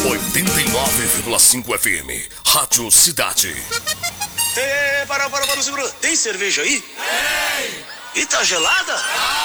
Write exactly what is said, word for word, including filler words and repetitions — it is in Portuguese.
oitenta e nove vírgula cinco F M, Rádio Cidade. Ei, para, para, para, segura. Tem cerveja aí? Tem. E tá gelada? Ah.